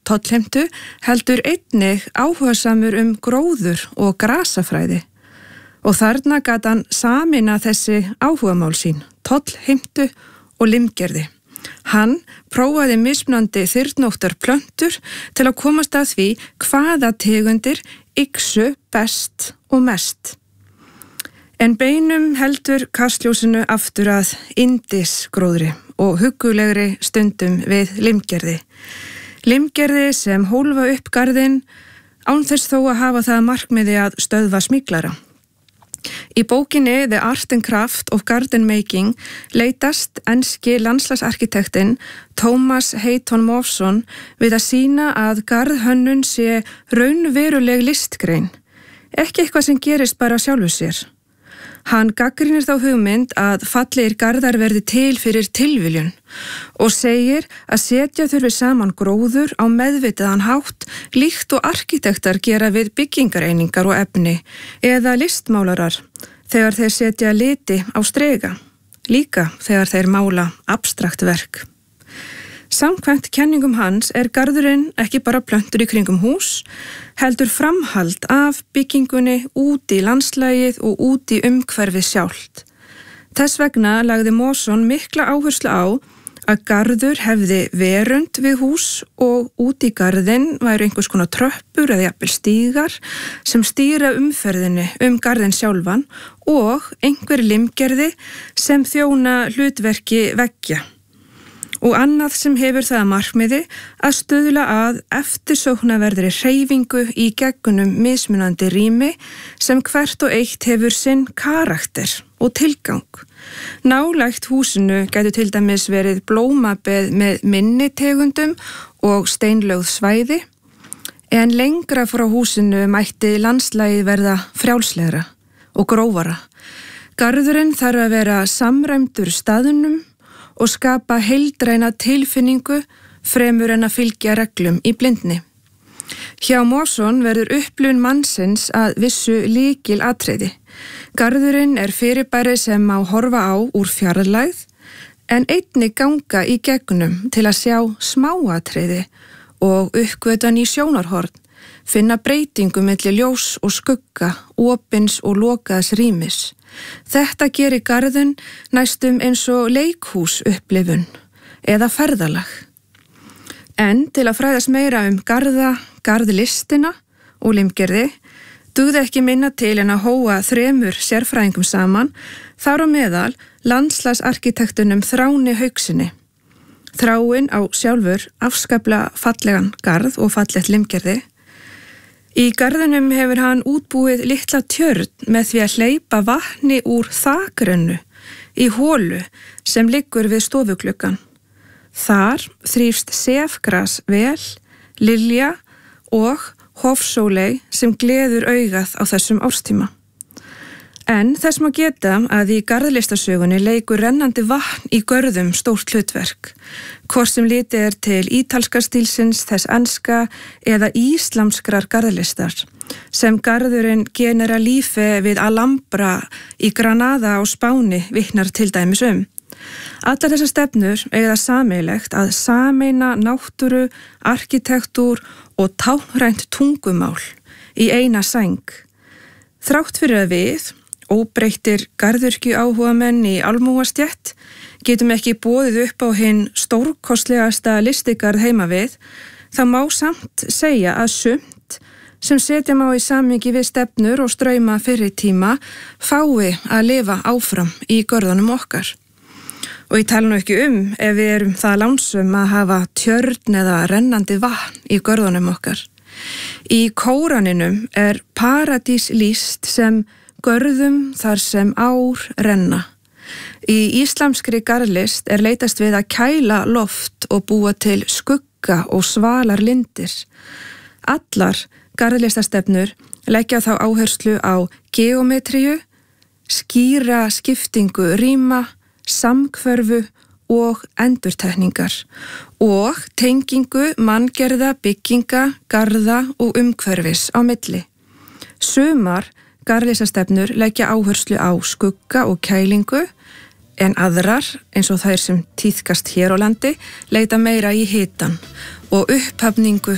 tollheimtu heldur einnig áhugasamur gróður og grasafræði. Og þarna gat hann sameina þessi áhugamál sín, tollheimtu og limgerði. Hann prófaði mismunandi þyrnóttar plöntur til að komast að því hvaða tegundir yxu best og mest. En beinum heldur kastljósinu aftur að indisgróðri og huggulegri stundum við limgerði. Limgerði sem hólfa upp garðinn án þess þó að hafa það markmiði að stöðva smyglara. Í bókinni The Art and Craft of Garden Making leitast enski landslagsarkitektinn Thomas Hayton Mawson við að sýna að garðhönnun sé raunveruleg listgrein, ekki eitthvað sem gerist bara sjálfu sér. Hann gagnrýnir þá hugmynd að fallegir garðar verði til fyrir tilviljun og segir að setja þurfi saman gróður á meðvitaðan hátt líkt og arkitektar gera við byggingareiningar og efni eða listmálarar þegar þeir setja liti á strega, líka þegar þeir mála abstrakt verk. Samkvæmt kenningum hans garðurinn ekki bara plöntur í kringum hús, heldur framhald af byggingunni út í landslagið og út í umhverfið sjálft. Þess vegna lagði Mawson mikla áherslu á að garður hefði verund við hús og út í garðinn væru einhvers konar tröppur eða jafnvel stígar sem stýra umferðinni garðinn sjálfan og einhver limgerði sem þjóna hlutverki veggja. Og annað sem hefur það að markmiði að stuðla að eftirsóknarverðri hreyfingu í gegnum mismunandi rými sem hvert og eitt hefur sinn karakter og tilgang. Nálægt húsinu gætu til dæmis verið blómabeð með minni tegundum og steinlögð svæði, en lengra frá húsinu mætti landslagið verða frjálslegra og grófara. Garðurinn þarf að vera samræmdur staðnum og skapa heildræna tilfinningu fremur en að fylgja reglum í blindni. Hjá Mawson verður upplifun mannsins að vissu lykilatriði. Garðurinn fyrirbæri sem má horfa á úr fjarlægð, en einnig ganga í gegnum til að sjá smáatriði og uppgöta ný sjónarhorn, finna breytingu milli ljós og skugga, opins og lokaðs rýmis. Þetta gerir garðun næstum eins og leikhús upplifun eða ferðalag. En til að fræðast meira garða, garðlistina og limgerði, dugði ekki minna til en að hóa 3 sérfræðingum saman, þar á meðal landslagsarkitektunum Þráni Hauksinni. Þráin á sjálfur afskaplega fallegan garð og fallegt limgerði. Í garðinum hefur hann útbúið litla tjörn með því að hleypa vatni úr þakrennu í holu sem liggur við stofugluggan. Þar þrífst sefgras vel, lilja og hofsóley sem gleður augað á þessum árstíma. En þess má geta að í garðlistasögunni leikur rennandi vatn í görðum stórt hlutverk, hvort sem litið til ítalska stílsins, þess enska eða íslamskrar garðlistar, sem garðurinn Generalife við Alhambra í Granada á Spáni vitnar til dæmis Allar þessar stefnur eiga það sameiginlegt að sameina náttúru, arkitektúr og táknrænt tungumál í eina sæng. Þrátt fyrir að við, óbreyttir garðyrkjuáhugamenn í almúgastétt, getum ekki boðið upp á hinn stórkostlegasta listigarð heima við, þá má samt segja að sumt sem setja má í samhengi við stefnur og strauma fyrri tíma fái að lifa áfram í görðunum okkar. Og ég tala nú ekki ef við erum það lánsum að hafa tjörn eða rennandi vatn í görðunum okkar. Í Kóraninum paradís lýst sem görðum þar sem ár renna. Í íslamskri garðlist leitast við að kæla loft og búa til skugga og svalar lindir. Allar garðlistastefnur leggja þá áherslu á geometríu, skýra skiptingu rýma, samhverfu og endurtekningar og tengingu manngerða bygginga, garða og umhverfis á milli. Sumar garðlistastefnur leggja áherslu á skugga og kælingu, en aðrar, eins og þær sem tíðkast hér á landi, leita meira í hitann og upphafningu